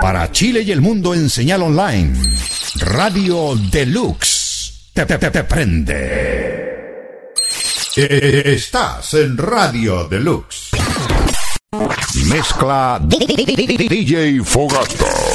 Para Chile y el mundo en señal online. Radio Deluxe. Te prende. Estás en Radio Deluxe. Mezcla DJ Fogata.